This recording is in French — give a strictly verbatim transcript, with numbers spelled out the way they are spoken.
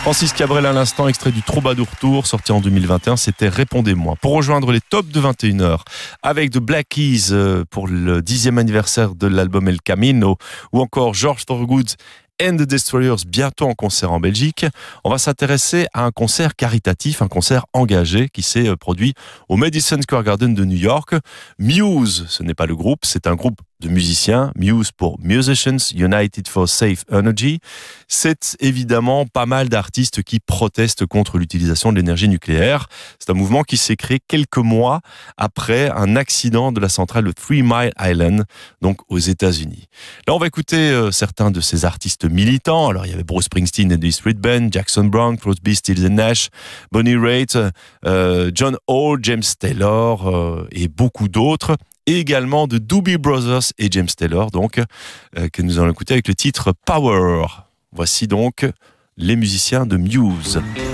Francis Cabrel à l'instant, extrait du Troubadour Tour, sorti en deux mille vingt et un, c'était Répondez-moi. Pour rejoindre les tops de vingt et une heures, avec The Black Keys pour le dixième anniversaire de l'album El Camino, ou encore George Thorogood and the Destroyers bientôt en concert en Belgique, on va s'intéresser à un concert caritatif, un concert engagé qui s'est produit au Madison Square Garden de New York. Muse, ce n'est pas le groupe, c'est un groupe de musiciens, Muse pour Musicians United for Safe Energy. C'est évidemment pas mal d'artistes qui protestent contre l'utilisation de l'énergie nucléaire. C'est un mouvement qui s'est créé quelques mois après un accident de la centrale de Three Mile Island, donc aux États-Unis. Là, on va écouter euh, certains de ces artistes militants. Alors, il y avait Bruce Springsteen et The Street Band, Jackson Brown, Crosby, Stills and Nash, Bonnie Raitt, euh, John Hall, James Taylor euh, et beaucoup d'autres. Et également de Doobie Brothers et James Taylor, donc, euh, que nous allons écouter avec le titre Power. Voici donc les musiciens de Muse.